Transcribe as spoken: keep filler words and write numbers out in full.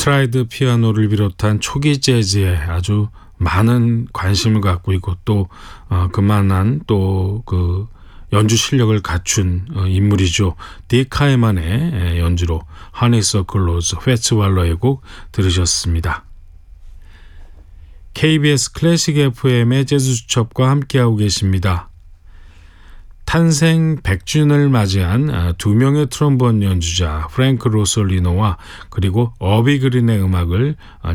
스트라이드 피아노를 비롯한 초기 재즈에 아주 많은 관심을 갖고 있고 또 어, 그만한 또 그 연주 실력을 갖춘 어, 인물이죠. 딕 카이만의 연주로 허니서클로즈 페츠왈러의 곡 들으셨습니다. 케이비에스 클래식 에프엠의 재즈 수첩과 함께하고 계십니다. 탄생 백 주년을 맞이한 두 명의 트럼본 연주자 프랭크 로솔리노와 그리고 어비 그린의 음악을